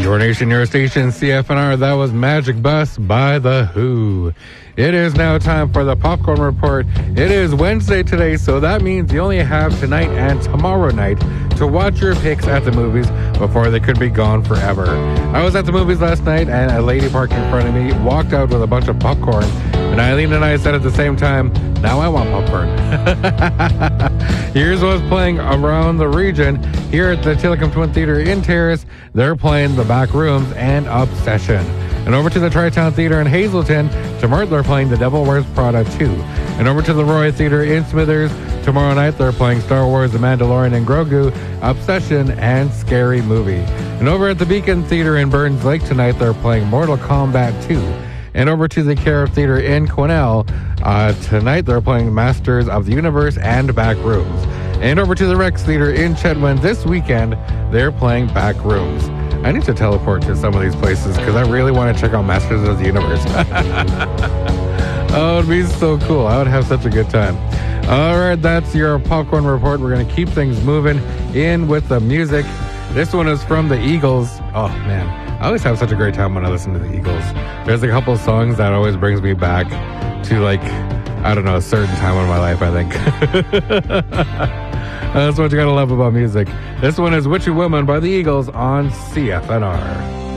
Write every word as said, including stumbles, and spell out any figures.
Your Nation, Your Station, C F N R. That was Magic Bus by The Who. It is now time for the Popcorn Report. It is Wednesday today, so that means you only have tonight and tomorrow night to watch your picks at the movies before they could be gone forever. I was at the movies last night, and a lady parked in front of me walked out with a bunch of popcorn, and Eileen and I said at the same time, now I want popcorn. Here's what's playing around the region. Here at the Telecom Twin Theater in Terrace, they're playing The Back Rooms and Obsession. And over to the Tri-Town Theater in Hazelton, tomorrow they're playing The Devil Wears Prada two. And over to the Roy Theater in Smithers, tomorrow night they're playing Star Wars, The Mandalorian and Grogu, Obsession, and Scary Movie. And over at the Beacon Theater in Burns Lake tonight, they're playing Mortal Kombat two. And over to the Care Theater in Quesnel, uh, tonight they're playing Masters of the Universe and Back Rooms. And over to the Rex Theater in Chetwynd this weekend, they're playing Back Rooms. I need to teleport to some of these places because I really want to check out Masters of the Universe. Oh, it would be so cool. I would have such a good time. All right, that's your Popcorn Report. We're going to keep things moving in with the music. This one is from the Eagles. Oh, man. I always have such a great time when I listen to the Eagles. There's a couple of songs that always brings me back to, like, I don't know, a certain time in my life, I think. That's what you gotta love about music. This one is Witchy Woman by the Eagles on C F N R.